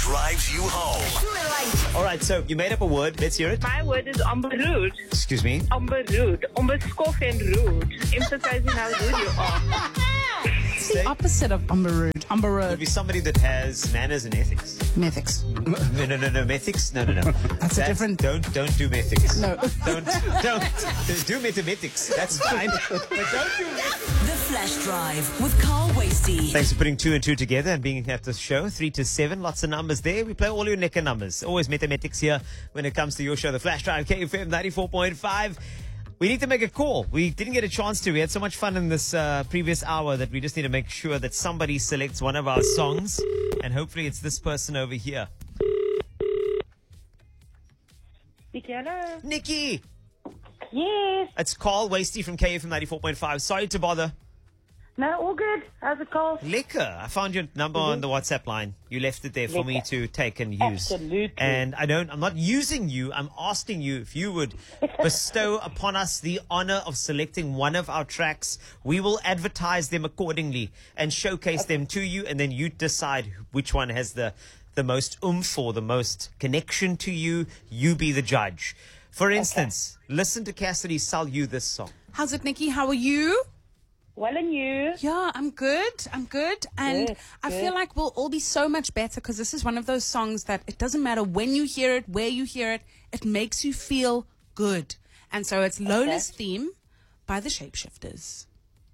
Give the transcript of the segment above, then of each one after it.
drives you home. All right, so you made up a word. Let's hear it. My word is amber-rude. Excuse me. Amber-rude. Amber-scoff and rude. Emphasizing how rude you are. Say, Opposite of umber it'd rude. be somebody that has manners and ethics. Methics. No, methics. No. That's a different- Don't do methics. No. Don't do mathematics. That's fine, but don't do methics. The Flash Drive with Carl Wasty. Thanks for putting 2 and 2 together and being at the show. 3 to 7, lots of numbers there. We play all your necker numbers. Always mathematics here when it comes to your show, The Flash Drive, KFM 94.5. We need to make a call. We didn't get a chance to. We had so much fun in this previous hour that we just need to make sure that somebody selects one of our songs. And hopefully it's this person over here. Nikki, hello. Nikki! Yes. It's Carl Wasty from KFM 94.5. Sorry to bother. No, all good. How's it called? Lekker. I found your number on the WhatsApp line. You left it there for me to take and use. Absolutely. And I'm not using you. I'm asking you if you would bestow upon us the honor of selecting one of our tracks. We will advertise them accordingly and showcase them to you. And then you decide which one has the most oomph or the most connection to you. You be the judge. For instance, listen to Cassidy sell you this song. How's it, Nikki? How are you? Well, and you? Yeah, I'm good. And Good, I good. feel like we'll all be so much better because this is one of those songs that it doesn't matter when you hear it, where you hear it, it makes you feel good. And so it's Lola's Theme by the Shapeshifters.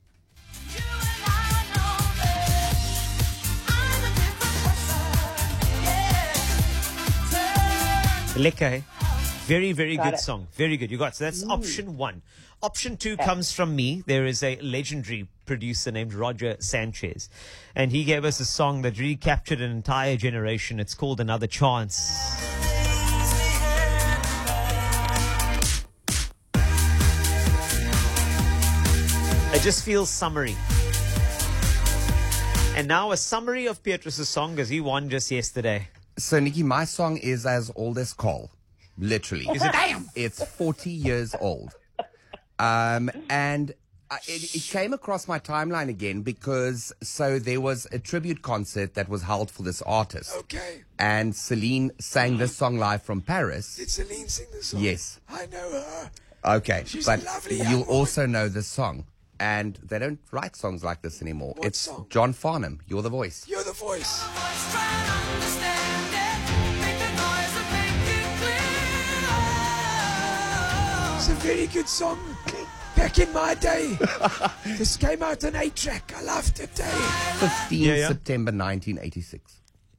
Lekker. Very, very Got good it. song. Very good. You got it. So that's option 1. Option 2 comes from me. There is a legendary producer named Roger Sanchez. And he gave us a song that really captured an entire generation. It's called Another Chance. It just feels summery. And now a summary of Beatrice's song as he won just yesterday. So, Nikki, my song is as old as Cole. Literally. Is it? Damn! It's 40 years old. And it came across my timeline again because, so there was a tribute concert that was held for this artist. Okay. And Celine sang this song live from Paris. Did Celine sing this song? Yes. I know her. Okay. She's but a lovely young you'll woman. also know this song. And they don't write songs like this anymore. What it's song? John Farnham, You're the Voice. You're the voice. It's a very good song. Back in my day, this came out on 8-track. I loved it. 15 Yeah. September 1986.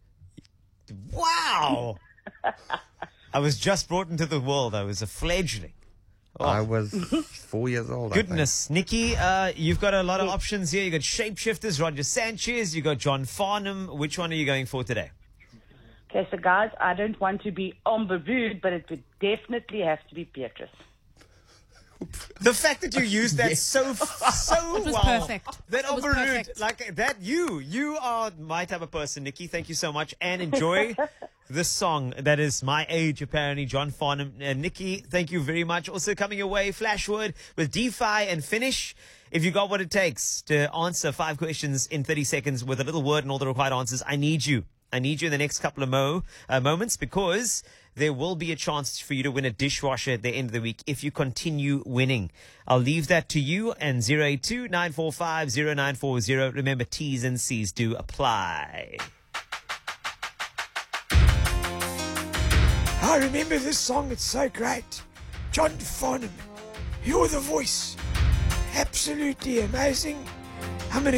Wow! I was just brought into the world. I was a fledgling. I was 4 years old. I think. Goodness. Nikki, you've got a lot of options here. You got Shapeshifters, Roger Sanchez, you got John Farnham. Which one are you going for today? Okay, so guys, I don't want to be amber-rude, but it would definitely have to be Beatrice. The fact that you used that so It was well. perfect. That It was over rude. perfect. Like that you are my type of person, Nikki. Thank you so much. And enjoy this song that is my age, apparently, John Farnham. And Nikki, thank you very much. Also coming your way, Flashwood with DeFi and Finish. If you got what it takes to answer 5 questions in 30 seconds with a little word and all the required answers, I need you. I need you in the next couple of moments because there will be a chance for you to win a dishwasher at the end of the week if you continue winning. I'll leave that to you and 082-945-0940. Remember, T's and C's do apply. I remember this song. It's so great. John Farnham, You're the Voice. Absolutely amazing.